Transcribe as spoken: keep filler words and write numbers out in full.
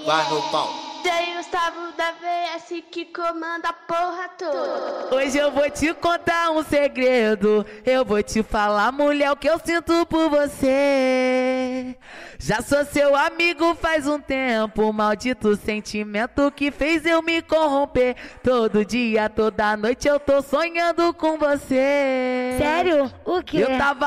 vai no pau. Tem Gustavo da V S que comanda a porra toda. Hoje eu vou te contar um segredo. Eu vou te falar, mulher, o que eu sinto por você. Já sou seu amigo faz um tempo. Maldito sentimento que fez eu me corromper. Todo dia, toda noite eu tô sonhando com você. Sério? O quê? Eu tava